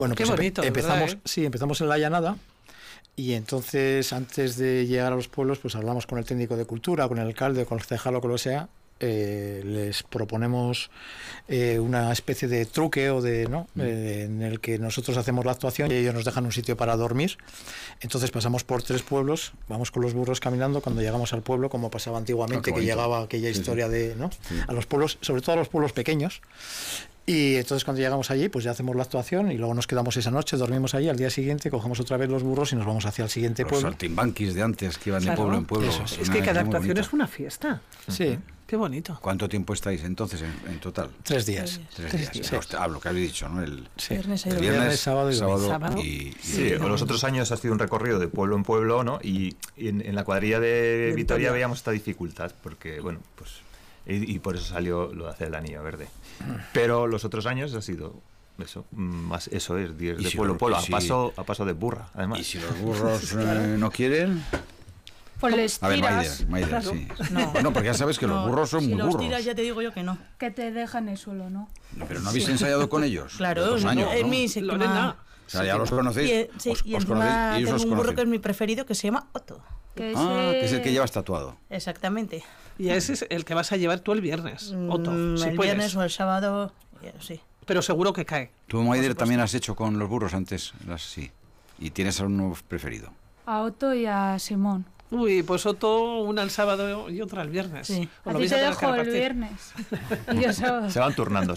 Bueno, Qué pues bonito, empezamos, ¿verdad, sí, empezamos en la llanada. Y entonces, antes de llegar a los pueblos, pues hablamos con el técnico de cultura, con el alcalde, con el concejal o con lo que sea. Les proponemos una especie de truque o de no en el que nosotros hacemos la actuación y ellos nos dejan un sitio para dormir. Entonces pasamos por 3 pueblos, vamos con los burros caminando. Cuando llegamos al pueblo, como pasaba antiguamente, que llegaba aquella historia de a los pueblos, sobre todo a los pueblos pequeños. Y entonces cuando llegamos allí, pues ya hacemos la actuación y luego nos quedamos esa noche, dormimos allí. Al día siguiente cogemos otra vez los burros y nos vamos hacia el siguiente pueblo. Los saltimbanquis de antes que iban de pueblo en pueblo. Es que cada actuación es una fiesta. Sí. Qué bonito. ¿Cuánto tiempo estáis entonces en total? 3 días. 3 días. Sí. Lo que habéis dicho, ¿no? El Viernes, sábado y sí, los otros años ha sido un recorrido de pueblo en pueblo, ¿no? Y en la cuadrilla de Vitoria veíamos esta dificultad, porque, bueno, pues... Y por eso salió lo de hacer el anillo verde. Pero los otros años ha sido eso, más eso es, de si pueblo en pueblo, a paso de burra, además. ¿Y si los burros no quieren? Pues les A ver, tiras. Maider, Claro. sí. No. Bueno, porque ya sabes que los burros son si muy los burros. tiras, ya te digo yo que no. Que te dejan el suelo, ¿no? No, pero no habéis ensayado con ellos. Claro, Los años, en ¿no? mi séptima... Lorena. O sea, ya los conocéis. Sí, y os encima conocéis y ellos tengo os un burro conocen. que es mi preferido, que se llama Otto. Que Que es el que llevas tatuado. Exactamente. Y ese es el que vas a llevar tú el viernes, Otto, si el puedes. viernes o el sábado, sí. Pero seguro que cae. Tú, Maider, también has hecho con los burros antes, sí. Y tienes a uno preferido. A Otto y a Simón. Uy, pues Otto, una el sábado y otra el viernes. Sí. Os A lo ti vais te tener que dejo el repartir. viernes. Y yo sábado. Se van turnando.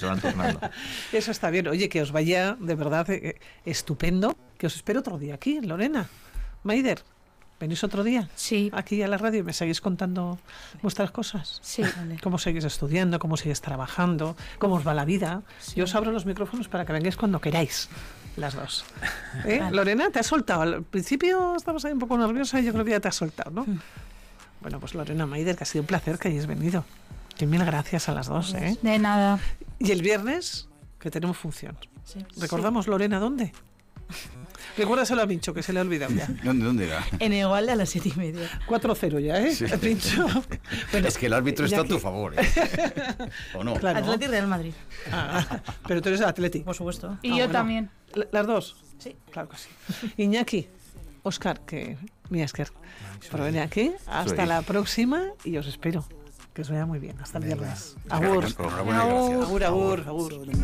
Eso está bien. Oye, que os vaya de verdad estupendo. Que os espero otro día aquí, Lorena. Maider, ¿venís otro día? Sí. Aquí a la radio y me seguís contando vuestras cosas. Sí. Cómo seguís estudiando, cómo seguís trabajando, cómo os va la vida. Yo os abro los micrófonos para que vengáis cuando queráis, las dos. Vale. Lorena, ¿te has soltado? Al principio estabas ahí un poco nerviosa y yo creo que ya te has soltado, ¿no? Bueno, pues Lorena, Maider, que ha sido un placer que hayáis venido. Que mil gracias a las dos, ¿eh? De nada. Y el viernes, que tenemos función. Sí. ¿Recordamos, Lorena, dónde? Recuérdaselo a Pincho, que se le ha olvidado ya. ¿Dónde era? En Igualde a las 7:30. 4-0 ya, ¿eh? Sí. Pincho. Bueno, Es que el árbitro está a tu Iñaki. favor, ¿O no? Claro. Atleti Real Madrid, Ah, pero tú eres Atleti. por supuesto. Y yo bueno. también. ¿Las dos? Sí. Claro que sí. Iñaki, Óscar, que mi Esker, por venir aquí. Hasta Sí. la próxima y os espero. Que os vaya muy bien. Hasta el viernes. Agur. Enhorabuena y gracias. Agur, agur, agur.